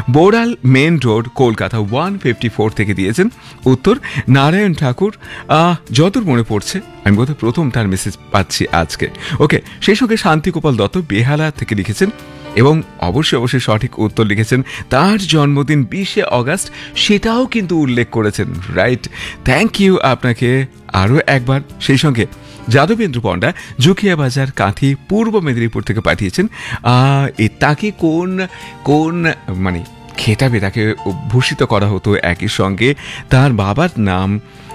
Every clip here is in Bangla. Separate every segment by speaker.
Speaker 1: বোড়াল মেন রোড কলকাতা 154 থেকে দিয়েছেন উত্তর নারায়ণ ঠাকুর। যতদূর মনে পড়ছে আমি বোধহয় প্রথম তার মেসেজ পাচ্ছি আজকে। ওকে, সেই সঙ্গে শান্তিগোপাল দত্ত বেহালা থেকে লিখেছেন এবং অবশ্যই সঠিক উত্তর লিখেছেন। তার জন্মদিন 20শে অগাস্ট, সেটাও কিন্তু উল্লেখ করেছেন। রাইট, থ্যাংক ইউ আপনাকে আরও একবার। সেই সঙ্গে যাদবেন্দ্র পণ্ডা জুখিয়া বাজার কাঁথি পূর্ব মেদিনীপুর থেকে পাঠিয়েছেন তাকে কোন মানে খেতাবে তাকে ভূষিত করা হতো। একই সঙ্গে তার বাবার নাম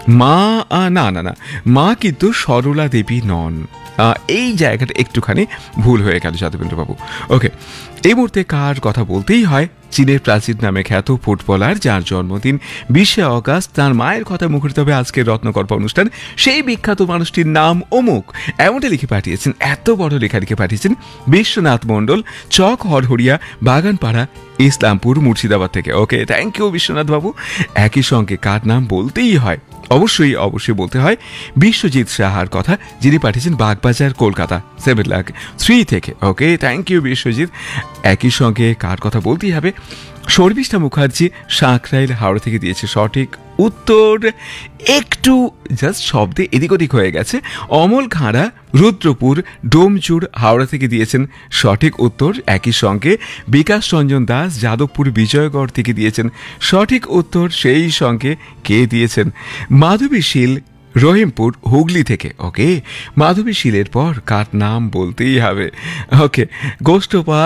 Speaker 1: মা কিন্তু সরলা দেবী নন। এই জায়গাটা একটুখানি ভুল হয়ে গেল যাদবেন্দ্রবাবু। ওকে, এই মুহূর্তে কার কথা বলতেই হয়, চীনের প্রাচীর নামে খ্যাত ফুটবলার যার জন্মদিন 20শে অগাস্ট, তার মায়ের কথা মুখরিত হবে আজকের রত্নকর্প অনুষ্ঠান। সেই বিখ্যাত মানুষটির নাম অমুক, এমনটা লিখে পাঠিয়েছেন, এত বড় লেখা লিখে পাঠিয়েছেন বিশ্বনাথ মণ্ডল, চক হরহরিয়া, বাগানপাড়া, ইসলামপুর, মুর্শিদাবাদ থেকে। ওকে, থ্যাংক ইউ বিশ্বনাথ বাবু। একই সঙ্গে কার নাম বলতেই হয়, অবশ্যই বলতে হয় বিশ্বজিৎ সাহার কথা, যিনি পাঠিয়েছেন বাগবাজার কলকাতা 7,03,000 থেকে। ওকে, থ্যাংক ইউ বিশ্বজিৎ। একই সঙ্গে কার কথা বলতেই হবে, শর্মিষ্ঠা মুখার্জি সাঁকরাইল হাওড়া থেকে দিয়েছে সঠিক উত্তর। একটু জাস্ট শব্দে এদিক ওদিক হয়ে গেছে। অমল খাঁড়া রুদ্রপুর ডোমচুর হাওড়া থেকে দিয়েছেন সঠিক উত্তর। একই সঙ্গে বিকাশ রঞ্জন দাস যাদবপুর বিজয়গড় থেকে দিয়েছেন সঠিক উত্তর। সেই সঙ্গে কে দিয়েছেন, মাধবী শীল রহিমপুর হুগলি থেকে। ওকে, মাধবী শীলের পর কার নাম বলতেই হবে। ওকে, গোষ্ঠপা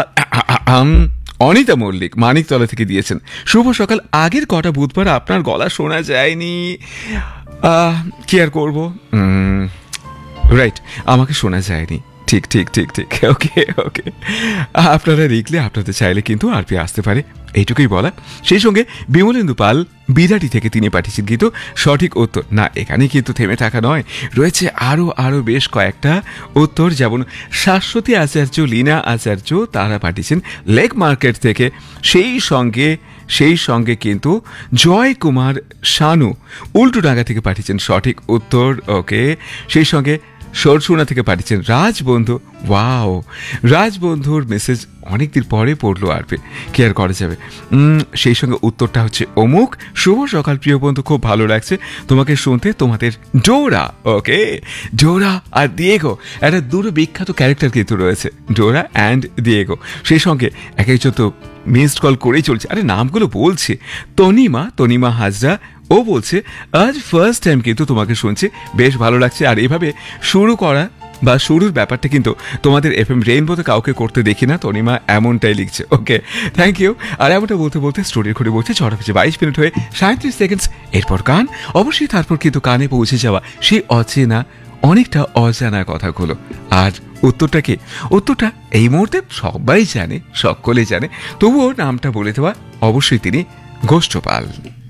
Speaker 1: অনিতা মল্লিক মানিকতলা থেকে দিয়েছেন শুভ সকাল। আগের কটা বুধবার আপনার গলা শোনা যায়নি, কি আর করবো। রাইট, আমাকে শোনা যায়নি, ঠিক। ওকে, আপনারা লিখলে আপনাদের চাইলে কিন্তু আরপি আসতে পারে, এইটুকুই বলা। সেই সঙ্গে বিমলেন্দু পাল বিরাটি থেকে তিনি পাঠিয়েছেন কিন্তু সঠিক উত্তর। না, এখানে কিন্তু থেমে থাকা নয়, রয়েছে আরও বেশ কয়েকটা উত্তর, যেমন শাশ্বতী আচার্য, লীনা আচার্য, তারা পাঠিয়েছেন লেক মার্কেট থেকে। সেই সঙ্গে কিন্তু জয় কুমার শানু উল্টোডাঙ্গা থেকে পাঠিয়েছেন সঠিক উত্তর। ওকে, সেই সঙ্গে সরসুনা থেকে পাঠিয়েছেন রাজবন্ধু। ওয়াও, রাজবন্ধুর মেসেজ অনেকদিন পরে পড়লো আরপে, কি আর করা যাবে। সেই সঙ্গে উত্তরটা হচ্ছে অমুক। শুভ সকাল প্রিয় বন্ধু, খুব ভালো লাগছে তোমাকে শুনতে। তোমাদের ডোরা, ওকে, ডোরা আর দিয়েগো, একটা দুটো বিখ্যাত ক্যারেক্টার কিন্তু রয়েছে, ডোরা অ্যান্ড দিয়েগো। সেই সঙ্গে একজন তো মিসড কল করেই চলছে, আরে নামগুলো বলছে। তনিমা হাজরা, ও বলছে আজ ফার্স্ট টাইম কিন্তু তোমাকে শুনছি, বেশ ভালো লাগছে। আর এভাবে শুরুর ব্যাপারটা কিন্তু তোমাদের এফএম রেইনবোতে কাউকে করতে দেখি না, তনিমা এমনটাই লিখছে। ওকে, থ্যাংক ইউ। আর এমনটা বলতে স্টোরির ঘুরে বলছে 22 মিনিট হয়ে 37 সেকেন্ড। এরপর গান, অবশ্যই তারপর কিন্তু কানে পৌঁছে যাওয়া সেই অচেনা অনেকটা অজানা কথাগুলো। আর উত্তরটা এই মুহূর্তে সবাই জানে, সকলে জানে, তবুও নামটা বলে দেওয়া, অবশ্যই তিনি গোষ্ঠপাল।